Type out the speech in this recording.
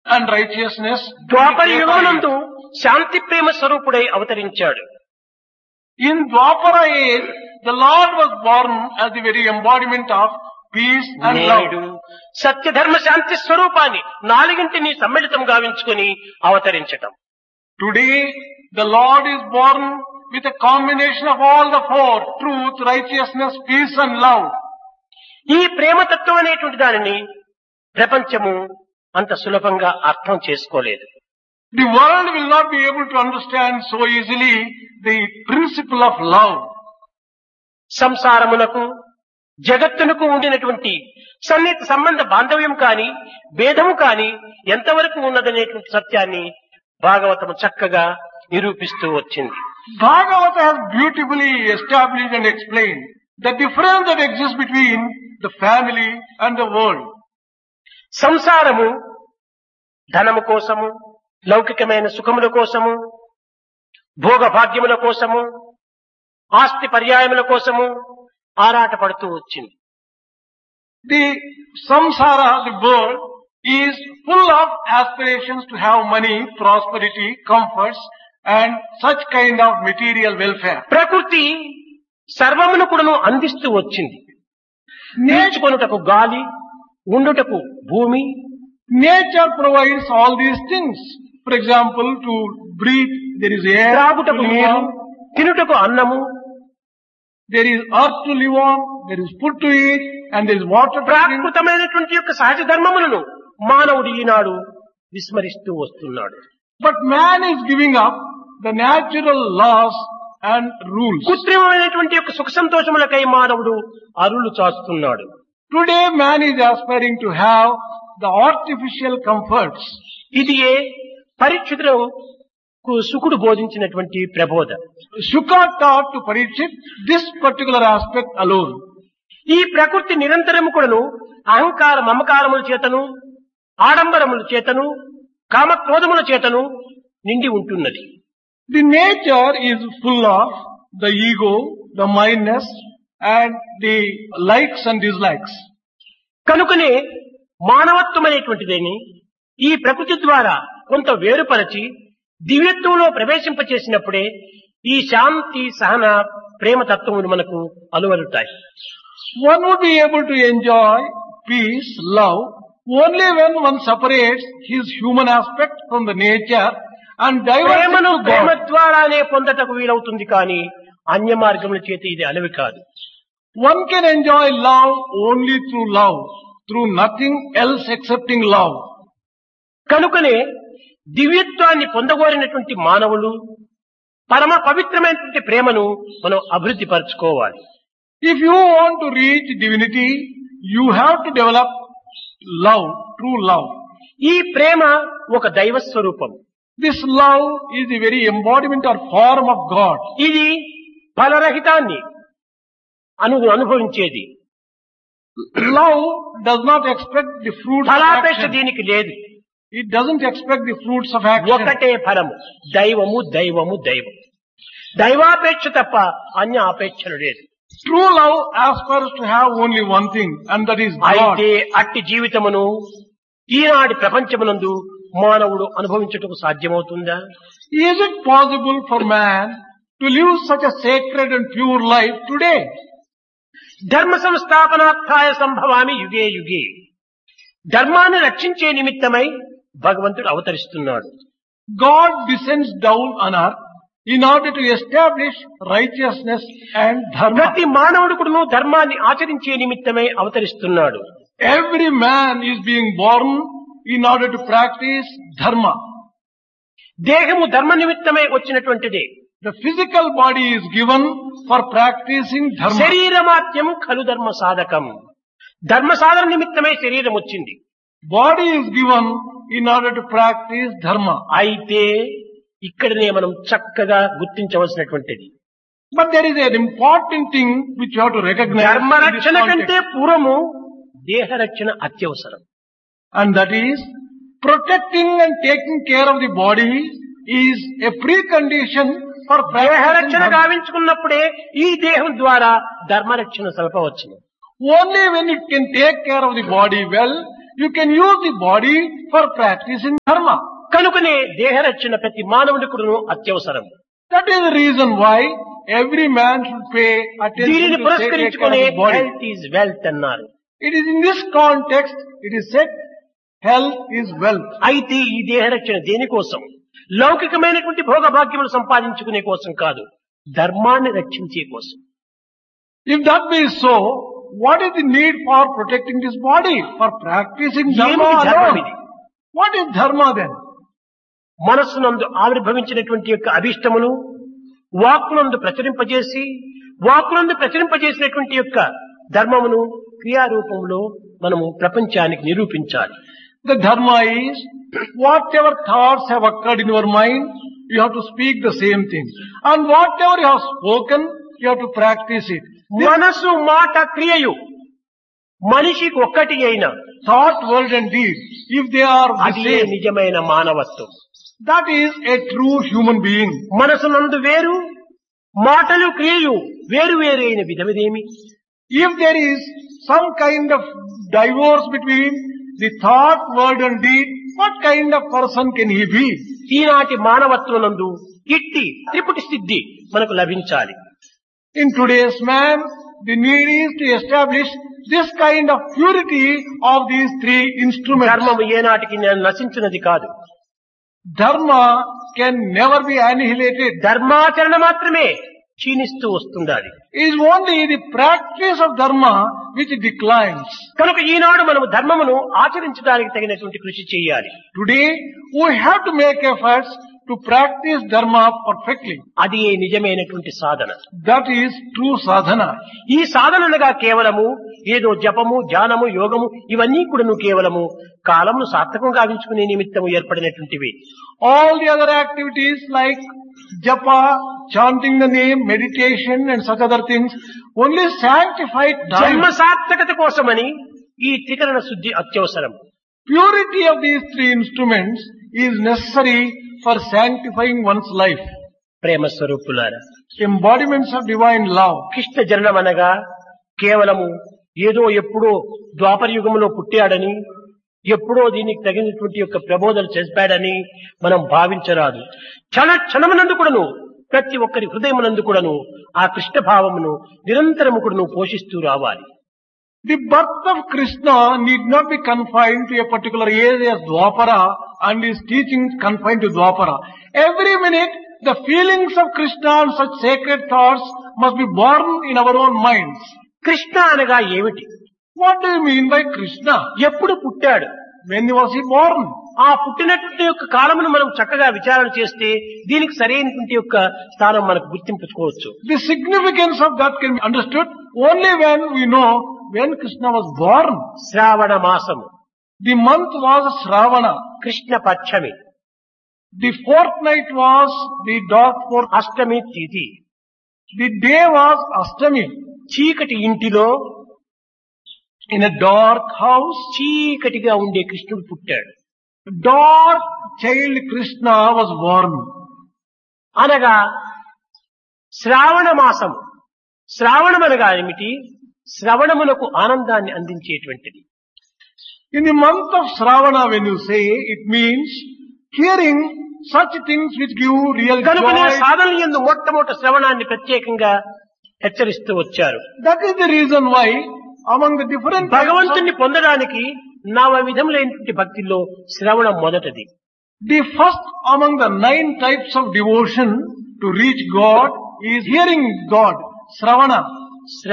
and righteousness. ద్వాపర యుగమునందు శాంతి ప్రేమ స్వరూపుడై అవతరించాడు. In Dwapara age, the Lord was born as the very embodiment of peace and నేడు love. సత్యధర్మ శాంతి స్వరూపాన్ని నాలుగింటిని సమ్మిళితం గావించుకుని అవతరించటం. Today, the Lord is born with a combination of all the four: truth, righteousness, peace and love. ఈ ప్రేమతత్వం అనేటువంటి దానిని ప్రపంచము అంత సులభంగా అర్థం చేసుకోలేదు. The world will not be able to understand so easily the principle of love. సంసారమునకు జగత్తునకు ఉండినటువంటి సన్నిహిత సంబంధ బాంధవ్యం కాని భేదము కాని ఎంతవరకు ఉన్నదనేటువంటి సత్యాన్ని భాగవతము చక్కగా నిరూపిస్తూ వచ్చింది. Bhagavata has beautifully established and explained the difference that exists between the family and the world. సంసారము ధనము కోసము, లౌకికమైన సుఖముల కోసము, భోగ భాగ్యముల కోసము, ఆస్తి పర్యాయముల కోసము ఆరాటపడుతూ వచ్చింది. The samsara, the world, is full of aspirations to have money, prosperity, comforts and such kind of material welfare. ప్రకృతి సర్వమును కూడాను అందిస్తూ వచ్చింది. నేర్చుకొనుటకు గాలి, ఉండుటకు భూమి, Nature provides all these things. For example, to breathe, there is air to త్రాగుటకు live నీరు, on, తినుటకు అన్నము, there is earth to live on, there is food to eat, and there is water to drink. ప్రాకృతమైనటువంటి యొక్క సహజ ధర్మములను మానవుడు ఈనాడు విస్మరిస్తూ వస్తున్నాడు. But man is giving up the natural laws and rules. కృత్రిమమైనటువంటి యొక్క సుఖ సంతోషములకై మానవుడు అరులు చాస్తున్నాడు. Today man is aspiring to have the artificial comforts. ఇది పరీక్షితులకు సుకుడు బోధించినటువంటి ప్రబోధ. Shuka taught to Parikshit this particular aspect alone. ఈ ప్రకృతి నిరంతరము కూడాను అహంకార మమకారముల చేతను, ఆడంబరముల చేతను, కామక్రోధముల చేతను నిండి ఉంటున్నది. The nature is full of the ego, the mindness and the likes and dislikes. కనుకనే మానవత్వమైనటువంటిదేని ఈ ప్రకృతి ద్వారా కొంత వేరుపరచి దివ్యత్వంలో ప్రవేశింపచేసినప్పుడే ఈ శాంతి సహన ప్రేమతత్వములు మనకు అలువలుతాయి. One would be able to enjoy peace, love only when one separates his human aspect from the nature and diverts ప్రేమను to Prema God. ద్వారానే పొందటకు వీలవుతుంది కానీ అన్య మార్గముల చేత ఇది అలవి కాదు. One can enjoy love only through love, through nothing else excepting love. కనుకనే దివ్యత్వాన్ని పొందగోరినటువంటి మానవులు పరమ పవిత్రమైనటువంటి ప్రేమను మనం అభివృద్ధి పరచుకోవాలి. If you want to reach divinity, you have to develop love, true love. ఈ ప్రేమ ఒక దైవ స్వరూపం. This love is the very embodiment or form of God. ఇది ఫలరహితాన్ని అనుభవించేది. Love does not expect the fruits of ఫలాపేక్ష action. దీనికి లేదు. It doesn't expect the fruits of action. ఒకటే ఫలము, దైవము దైవము దైవం. దైవాపేక్ష తప్ప అన్య ఆపేక్షలు లేదు. True love aspires to have only one thing, and that is God. అయితే అట్టి జీవితమును ఈనాటి ప్రపంచమునందు మానవుడు అనుభవించుటకు సాధ్యమవుతుందా? Is it possible for man to live such a sacred and pure life today? ధర్మ సంస్థాపనార్థాయ సంభవామి యుగే యుగే. ధర్మాన్ని రక్షించే నిమిత్తమై భగవంతుడు అవతరిస్తున్నాడు. God descends down on earth in order to establish righteousness and dharma. ప్రతి మానవుడుకును ధర్మాన్ని ఆచరించే నిమిత్తమై అవతరిస్తున్నాడు. Every man is being born in order to practice dharma. దేహము ధర్మ నిమిత్తమై వచ్చినటువంటిదే. The physical body is given for practicing dharma. శరీరమాత్యం ఖలు ధర్మ సాధకం. ధర్మ సాధన నిమిత్తమై శరీరం వచ్చింది. Body is given in order to practice dharma. అయితే ఇక్కడనే మనం చక్కగా గుర్తించవలసినటువంటిది. But there is an important thing which you have to recognize ధర్మ in this రక్షణ కంటే context. పూర్వము దేహ రక్షణ అత్యవసరం. And that is, protecting and taking care of the body is a precondition for దేహ practicing రక్షణ dharma. గావించుకున్నప్పుడే ఈ దేహం ద్వారా ధర్మ రక్షణ సలపవచ్చును. Only when it can take care of the body well, You can use the body for practicing dharma. కనుకనే దేహరక్షణ ప్రతి మానవుడికును అత్యవసరం. That is the reason why every man should pay attention దీనిని to take care పురస్కరించుకునే of his body. Health is wealth అన్నారు. It is in this context it is said health is wealth. అయితే ఈ దేహరక్షణ దేనికోసం? లౌకికమైనటువంటి భోగభాగ్యములు సంపాదించుకునే కోసం కాదు, ధర్మాన్ని రక్షించే కోసం. If that be so, what is the need for protecting this body? For practicing dharma ఏమిటి ధర్మం alone? ఇది? What is dharma then? మనస్సునందు ఆవిర్భవించినటువంటి యొక్క అభీష్టమును వాక్కునందు ప్రచురింపజేసి, వాక్కునందు ప్రచురింపజేసినటువంటి యొక్క ధర్మమును క్రియారూపంలో మనము ప్రపంచానికి నిరూపించాలి. The dharma is whatever thoughts have occurred in your mind, you have to speak the same thing. And whatever you have spoken, you have to practice it. మనసు మాట క్రియయు మనిషికి ఒక్కటి అయిన Thought, word and deed, if they are the అది same, నిజమైన మానవత్వం. that is a true human being. మనసునందు వేరు, మాటలు క్రియయు వేరు వేరు అయిన విధమిదేమి? If there is some kind of divorce between the thought, word and deed, what kind of person can he be? ఈనాటి మానవత్వనందు ఇట్టి త్రిపుటి సిద్ధి మనకు లభించాలి. In today's man, the need is to establish this kind of purity of these three instruments. ధర్మము ఏనాటికి నశించినది కాదు. Dharma can never be annihilated. ధర్మాచరణ మాత్రమే క్షీణిస్తూ వస్తుండాలి. It is only the practice of dharma which declines. కనుక ఈనాడు మనము ధర్మమును ఆచరించడానికి తగినటువంటి కృషి చేయాలి. Today, we have to make efforts to practice dharma perfectly. అది నిజమైనటువంటి సాధన. That is true sadhana. ఈ సాధనగా కేవలము ఏదో జపము, ధ్యానము, యోగము ఇవన్నీ కూడాను కేవలము కాలమును సార్థకం గావించుకునే నిమిత్తము ఏర్పడినటువంటివి. All the other activities like japa, chanting the name, meditation and such other things only sanctify జన్మ time. సార్థకత కోసమని ఈ త్రికరణ శుద్ధి అత్యవసరం. Purity of these three instruments is necessary for sanctifying one's life. ప్రేమ స్వరూపులారా, Embodiments of divine love. Krishna జననం అనగా కేవలము ఏదో ఎప్పుడో ద్వాపర యుగంలో పుట్టాడని, ఎప్పుడో దీనికి తగినటువంటి యొక్క ప్రబోధనలు చేశాడని మనం భావించరాదు. క్షణమునందు కూడాను ప్రతి ఒక్కరి హృదయమునందు కూడాను ఆ కృష్ణ భావమును నిరంతరము కూడాను పోషిస్తూ రావాలి. The birth of Krishna need not be confined to a particular age as Dwapara and his teachings confined to Dwapara. Every minute the feelings of Krishna and such sacred thoughts must be born in our own minds. Krishna అనగా ఏమిటి? What do you mean by Krishna? ఎప్పుడు పుట్టాడు? When was he born? ఆ పుట్టినటువంటి యొక్క కాలమును మనం చక్కగా విచారణ చేస్తే దీనికి సరైనటువంటి యొక్క స్థానం మనకు గుర్తింపుకోవచ్చు. The significance of that can be understood only when we know when Krishna was born. శ్రావణ మాసము, The month was Shravana. Krishna పక్షమి, The fortnight was the dark fourth. అష్టమి తిథి. The day was Ashtami. చీకటి ఇంటిలో In a dark house, చీకటిగా ఉండే కృష్ణుడు పుట్టాడు. dark child Krishna was born. అనగా శ్రావణ మాసం. శ్రావణం అనగా ఏమిటి? శ్రవణమునకు ఆనందాన్ని అందించేటువంటిది. In the month of Shravana, when you say, it means hearing such things which give real కనుకనే joy. సాధన యందు మొట్టమొదటి శ్రవణాన్ని ప్రత్యేకంగా హెచ్చరిస్తూ వచ్చారు. That is the reason why among the different types భగవంతుణ్ణి పొందడానికి నవ విధములైనటువంటి భక్తిలో శ్రవణం మొదటిది. the first among the 9 types of devotion to reach God is hearing God, Shravana.